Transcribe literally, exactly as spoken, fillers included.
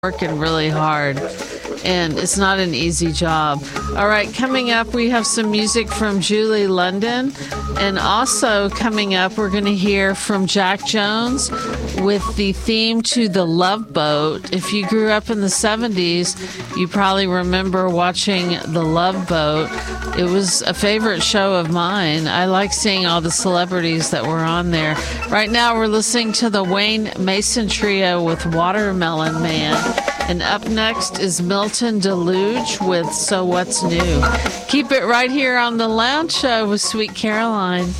working really hard, and it's not an easy job. All right, coming up, we have some music from Julie London, and also coming up, we're going to hear from Jack Jones with the theme to The Love Boat. If you grew up in the seventies, you probably remember watching The Love Boat. It was a favorite show of mine. I like seeing all the celebrities that were on there. Right now, we're listening to the Wayne Mason Trio with Watermelon Man. And up next is Milton Deluge with So What's New. Keep it right here on The Lounge Show with Sweet Caroline.